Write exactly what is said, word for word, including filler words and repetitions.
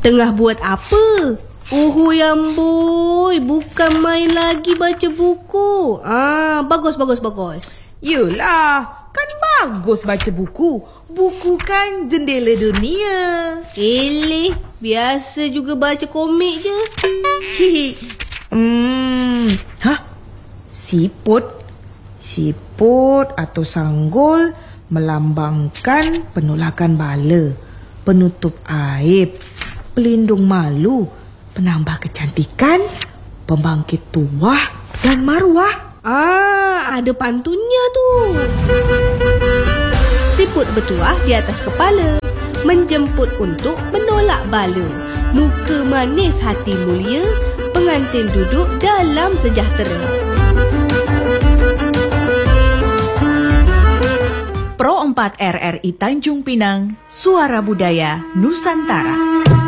Tengah buat apa? Oh yang boy, bukan main lagi baca buku. Ah, bagus bagus bagus. Yelah, kan bagus baca buku. Buku kan jendela dunia. Eleh, biasa juga baca komik je. Hihi. Hmm, hah? Siput. Siput atau sanggul melambangkan penolakan bala, penutup aib, pelindung malu, penambah kecantikan, pembangkit tuah dan maruah. Ah, ada pantunnya tu. Siput bertuah di atas kepala, menjemput untuk menolak bala. Muka manis hati mulia, pengantin duduk dalam sejahtera. Pro empat R R I Tanjung Pinang, Suara Budaya Nusantara.